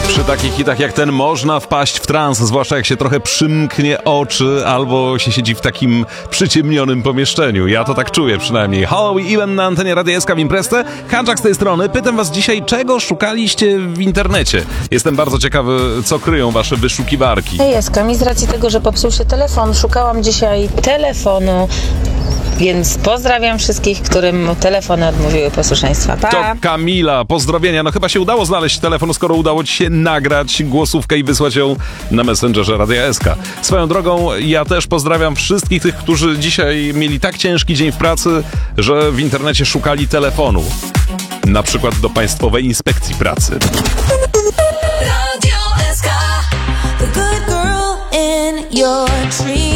Przy takich hitach jak ten można wpaść w trans, zwłaszcza jak się trochę przymknie oczy albo się siedzi w takim przyciemnionym pomieszczeniu. Ja to tak czuję przynajmniej. Hello i Iwan na antenie Radia SK w Imprezę. Hanczak z tej strony. Pytam was dzisiaj, czego szukaliście w internecie? Jestem bardzo ciekawy, co kryją wasze wyszukiwarki. Hej, SK, mi z racji tego, że popsuł się telefon, szukałam dzisiaj telefonu. Więc pozdrawiam wszystkich, którym telefony odmówiły posłuszeństwa. Pa! To Kamila, pozdrowienia. No chyba się udało znaleźć telefon, skoro udało ci się nagrać głosówkę i wysłać ją na Messengerze Radia SK. Swoją drogą, ja też pozdrawiam wszystkich tych, którzy dzisiaj mieli tak ciężki dzień w pracy, że w internecie szukali telefonu. Na przykład do Państwowej Inspekcji Pracy. Radio SK, the good girl in your dream.